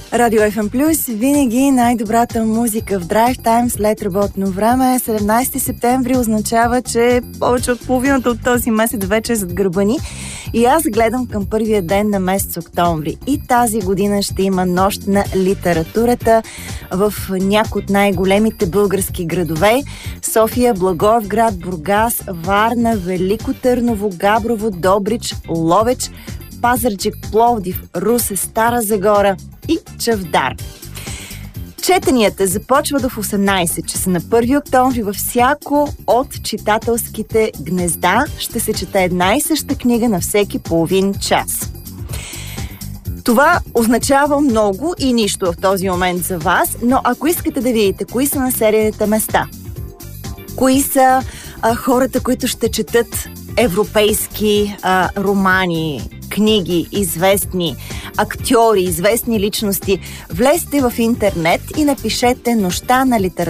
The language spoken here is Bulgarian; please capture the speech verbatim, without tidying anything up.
Радио Еф Ем Плюс, винаги най-добрата музика в драйв тайм след работно време. седемнайсети септември означава, че повече от половината от този месец вече е зад гърба ни. И аз гледам към първия ден на месец октомври. И тази година ще има нощ на литературата в някои от най-големите български градове. София, Благоевград, Бургас, Варна, Велико Търново, Габрово, Добрич, Ловеч, Пазарджик, Пловдив, Русе, Стара Загора и Чавдар. Четенията започват в осемнайсет часа на първи октомври. Във всяко от читателските гнезда ще се чете една и съща книга на всеки половин час. Това означава много и нищо в този момент за вас, но ако искате да видите кои са населените места, кои са а, хората, които ще четат европейски а, романи, книги, известни актьори, известни личности, влезте в интернет и напишете "Нощта на литературата"